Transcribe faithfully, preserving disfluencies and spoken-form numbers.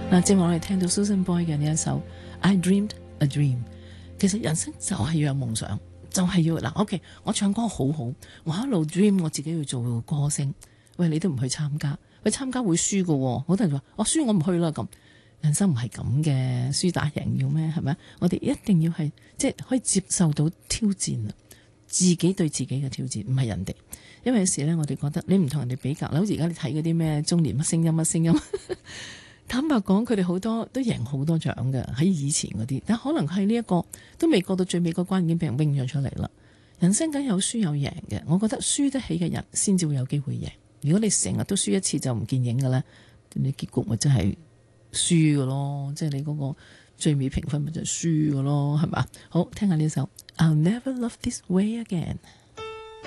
嗱，正話我哋聽到 Susan Boyle 嘅呢一首 I Dreamed a Dream， 其實人生就係要有夢想，就係、是、要嗱 OK， 我唱歌好好，我一路 dream 我自己要做歌星，喂，你都唔去參加，去參加會輸㗎喎，好多人話我輸我唔去啦咁，人生唔係咁嘅，輸打贏要咩係咪？我哋一定要係即係可以接受到挑戰，自己對自己嘅挑戰，唔係人哋。因為有時咧，我哋覺得你唔同人哋比較，好似而家你睇嗰啲咩中年乜聲音乜聲音。坦白講，佢哋好多都贏好多獎嘅，喺以前嗰啲，但可能係呢一個都未過到最尾個關，已經俾人拎咗出嚟啦。人生梗有輸有贏嘅，我覺得輸得起嘅人先至會有機會贏。如果你成日都輸一次就唔見影嘅咧，你結局咪真係輸嘅咯，即係你嗰個最尾評分咪就係輸嘅咯，係嘛？好，聽下呢首 I'll Never Love This Way Again。